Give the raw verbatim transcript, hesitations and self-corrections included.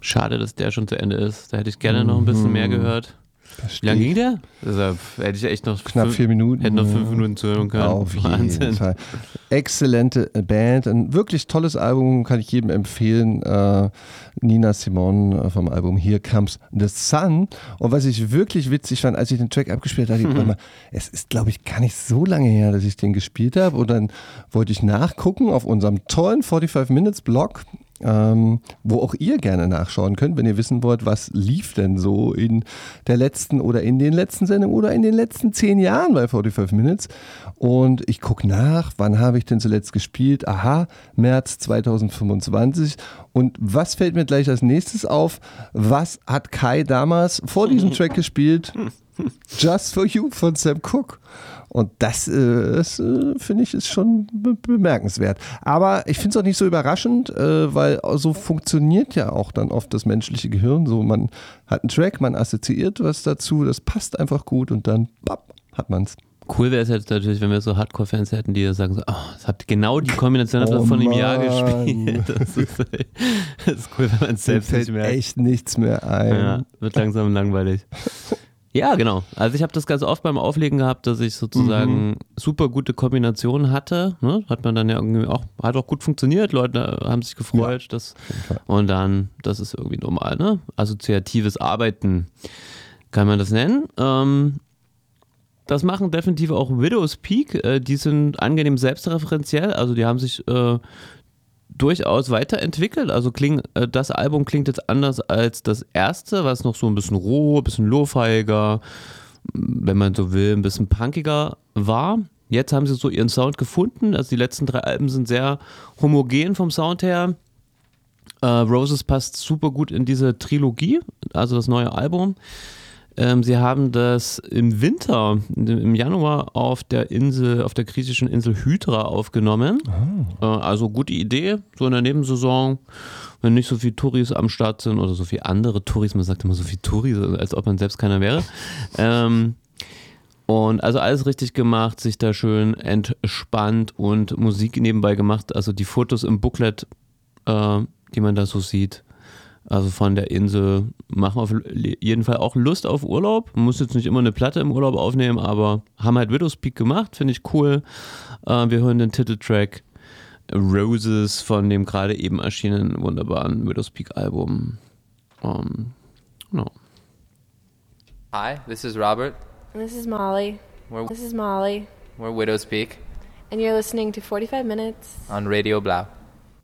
Schade, dass der schon zu Ende ist. Da hätte ich gerne noch ein bisschen mehr gehört. Wie lange ging der? Deshalb hätte ich echt noch knapp fünf, vier Minuten. Hätte noch fünf Minuten zuhören können. Auf Wahnsinn. jeden Fall. Exzellente Band, ein wirklich tolles Album, kann ich jedem empfehlen. Äh, Nina Simone vom Album Here Comes the Sun. Und was ich wirklich witzig fand, als ich den Track abgespielt habe, mhm. mal, es ist, glaube ich, gar nicht so lange her, dass ich den gespielt habe. Und dann wollte ich nachgucken auf unserem tollen forty-five Minutes Blog. Ähm, wo auch ihr gerne nachschauen könnt, wenn ihr wissen wollt, was lief denn so in der letzten oder in den letzten Sendungen oder in den letzten zehn Jahren bei forty-five Minutes. Und ich gucke nach, wann habe ich denn zuletzt gespielt? Aha, März zwanzig fünfundzwanzig. Und was fällt mir gleich als nächstes auf? Was hat Kai damals vor diesem Track gespielt? Just for You von Sam Cooke. Und das, äh, das äh, finde ich, ist schon be- bemerkenswert. Aber ich finde es auch nicht so überraschend, äh, weil so funktioniert ja auch dann oft das menschliche Gehirn. So, man hat einen Track, man assoziiert was dazu, das passt einfach gut und dann bap, hat man es. Cool wäre es jetzt natürlich, wenn wir so Hardcore-Fans hätten, die sagen so, oh, das habt genau die Kombination habt ihr Oh von einem Mann. Jahr gespielt. Das ist, das ist cool, wenn man es selbst Mir nicht fällt merkt. echt nichts mehr ein. Ja, wird langsam langweilig. Ja, genau. Also ich habe das ganz oft beim Auflegen gehabt, dass ich sozusagen mhm. super gute Kombinationen hatte. Ne? Hat man dann ja irgendwie auch, hat auch gut funktioniert, Leute haben sich gefreut. Ja. Das, und dann, das ist irgendwie normal, ne? Assoziatives Arbeiten kann man das nennen. Ähm, das machen definitiv auch Widow's Peak. Äh, die sind angenehm selbstreferenziell, also die haben sich äh, durchaus weiterentwickelt. Also kling, äh, das Album klingt jetzt anders als das erste, was noch so ein bisschen roh, ein bisschen lo-fiiger, wenn man so will, ein bisschen punkiger war. Jetzt haben sie so ihren Sound gefunden. Also die letzten drei Alben sind sehr homogen vom Sound her. Äh, Roses passt super gut in diese Trilogie, also das neue Album. Ähm, sie haben das im Winter, im Januar auf der Insel, auf der griechischen Insel Hydra aufgenommen. Oh. Äh, also gute Idee, so in der Nebensaison, wenn nicht so viele Touris am Start sind oder so viele andere Touris, man sagt immer so viele Touris, als ob man selbst keiner wäre. ähm, und also alles richtig gemacht, sich da schön entspannt und Musik nebenbei gemacht. Also die Fotos im Booklet, äh, die man da so sieht, also von der Insel, machen auf jeden Fall auch Lust auf Urlaub. Man muss jetzt nicht immer eine Platte im Urlaub aufnehmen, aber haben halt Widow's Peak gemacht, finde ich cool. Äh, wir hören den Titeltrack Roses von dem gerade eben erschienenen wunderbaren Widow's Peak Album. Um, no. Hi, this is Robert. And this is Molly. We're, this is Molly. We're Widow's Peak. And you're listening to forty-five minutes on Radio Blau.